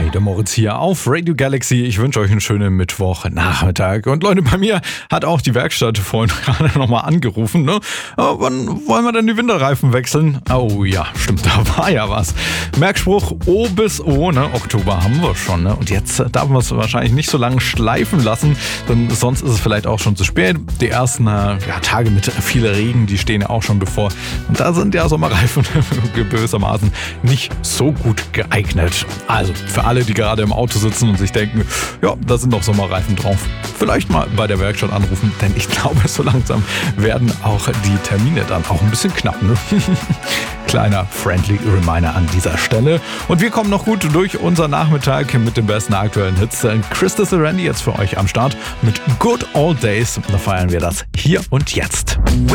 Hi, der Moritz hier auf Radio Galaxy. Ich wünsche euch einen schönen Mittwochnachmittag. Und Leute, bei mir hat auch die Werkstatt vorhin gerade nochmal angerufen. Ne? Wann wollen wir denn die Winterreifen wechseln? Oh ja, stimmt, da war ja was. Merkspruch O bis O, ne? Oktober haben wir schon. Ne? Und jetzt darf man es wahrscheinlich nicht so lange schleifen lassen, denn sonst ist es vielleicht auch schon zu spät. Die ersten Tage mit viel Regen, die stehen ja auch schon bevor. Und da sind ja Sommerreifen gewissermaßen nicht so gut geeignet. Also für alle, die gerade im Auto sitzen und sich denken, ja, da sind doch Sommerreifen drauf. Vielleicht mal bei der Werkstatt anrufen, denn ich glaube, so langsam werden auch die Termine dann auch ein bisschen knapp. Ne? Kleiner friendly Reminder an dieser Stelle. Und wir kommen noch gut durch unseren Nachmittag mit den besten aktuellen Hits. Krista Randy jetzt für euch am Start mit Good Old Days. Da feiern wir das hier und jetzt.